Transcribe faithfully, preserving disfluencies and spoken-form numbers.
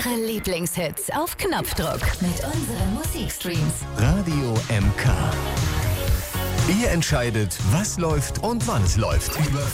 Ihre Lieblingshits auf Knopfdruck mit unseren Musikstreams. Radio M K. Ihr entscheidet, was läuft und wann es läuft. Über